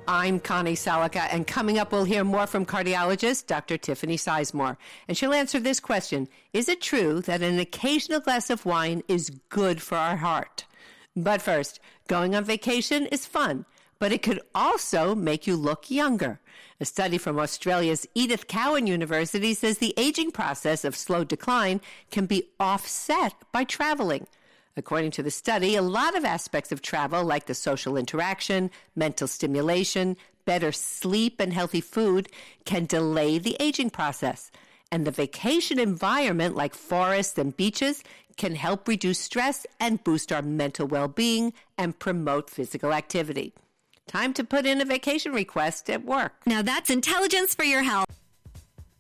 I'm Connie Salica, and coming up, we'll hear more from cardiologist Dr. Tiffany Sizemore. And she'll answer this question: is it true that an occasional glass of wine is good for our heart? But first, going on vacation is fun, but it could also make you look younger. A study from Australia's Edith Cowan University says the aging process of slow decline can be offset by traveling. According to the study, a lot of aspects of travel, like the social interaction, mental stimulation, better sleep, and healthy food, can delay the aging process. And the vacation environment, like forests and beaches, can help reduce stress and boost our mental well-being and promote physical activity. Time to put in a vacation request at work. Now that's intelligence for your health.